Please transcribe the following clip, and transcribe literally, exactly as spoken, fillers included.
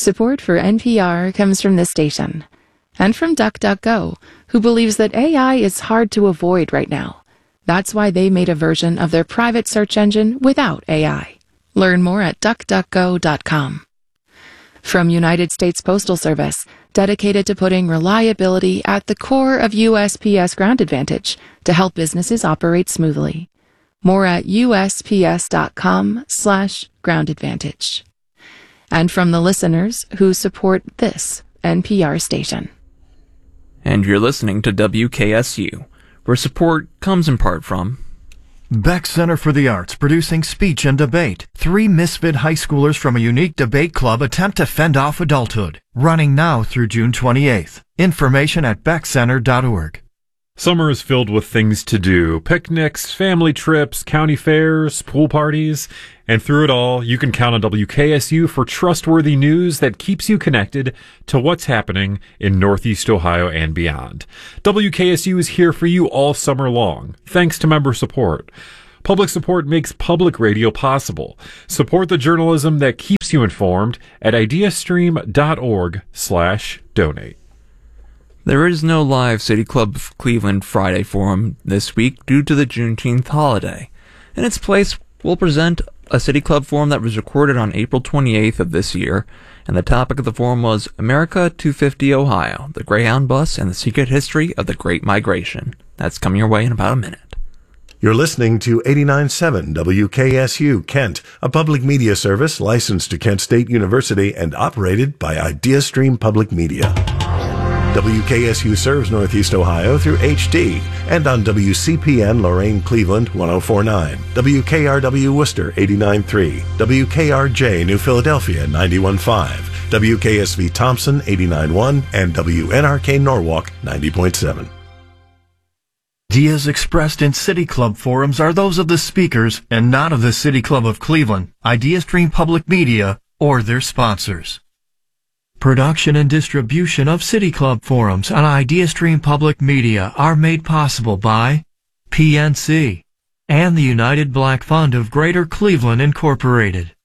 Support for N P R comes from this station and from DuckDuckGo, who believes that A I is hard to avoid right now. That's why they made a version of their private search engine without A I. Learn more at duck duck go dot com. From United States Postal Service, dedicated to putting reliability at the core of U S P S Ground Advantage to help businesses operate smoothly. More at U S P S dot com slash ground advantage. And from the listeners who support this N P R station. And you're listening to W K S U, where support comes in part from Beck Center for the Arts, producing Speech and Debate. Three misfit high schoolers from a unique debate club attempt to fend off adulthood. Running now through June twenty-eighth. Information at beck center dot org. Summer is filled with things to do. Picnics, family trips, county fairs, pool parties. And through it all, you can count on W K S U for trustworthy news that keeps you connected to what's happening in Northeast Ohio and beyond. W K S U is here for you all summer long, thanks to member support. Public support makes public radio possible. Support the journalism that keeps you informed at ideastream dot org slash donate. There is no live City Club of Cleveland Friday Forum this week due to the Juneteenth holiday. In its place, we'll present a City Club Forum that was recorded on April twenty-eighth of this year, and the topic of the forum was America two fifty Ohio, the Greyhound Bus, and the Secret History of the Great Migration. That's coming your way in about a minute. You're listening to eighty-nine point seven W K S U Kent, a public media service licensed to Kent State University and operated by IdeaStream Public Media. W K S U serves Northeast Ohio through H D and on W C P N Lorain Cleveland one oh four point nine, W K R W Worcester eighty-nine point three, W K R J New Philadelphia ninety-one point five, W K S V Thompson eighty-nine point one, and W N R K Norwalk ninety point seven. Ideas expressed in City Club forums are those of the speakers and not of the City Club of Cleveland, IdeaStream Public Media, or their sponsors. Production and distribution of City Club forums on IdeaStream Public Media are made possible by P N C and the United Black Fund of Greater Cleveland Incorporated.